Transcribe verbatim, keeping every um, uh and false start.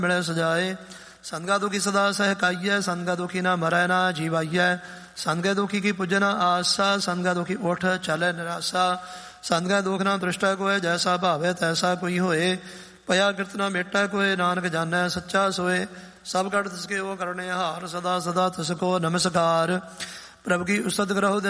ਮਿਲੇ ਸਜਾਏ। ਸੰਗਾ ਦੁਖੀ ਸਦਾ ਸਹਿਕਾਈਐ, ਸੰਗਾ ਦੁਖੀ ਨਾ ਮਰੈ ਨਾ ਜੀਵਾਈਐ। ਸੰਗੇ ਦੁਖੀ ਕੀ ਪੁੱਜੈ ਨਾ ਆਸਾ, ਸੰਗਾ ਦੁਖੀ ਉਠ ਚਲੈ ਨਿਰਾਸਾ। ਸੰਗਾ ਦੁਖ ਨਾ ਦ੍ਰਿਸ਼ਟਾ ਕੋਇ, ਜੈਸਾ ਭਾਵੈ ਤੈਸਾ ਕੋਈ ਹੋਏ। ਭਇਆ ਕਿਰਤ ਨਾ ਮੇਟੈ ਕੋਇ, ਨਾਨਕ ਜਾਣੈ ਸੱਚਾ ਸੋਏ। ਸਭ ਕਟ ਤਿਸਕੇ ਉਹ ਕਰਨੇ ਹਾਰ, ਸਦਾ ਸਦਾ ਤਿਸਕੋ ਨਮਸਕਾਰ। ਪ੍ਰਭ ਕੀ ਉਸਤਤ ਕਰਹੁ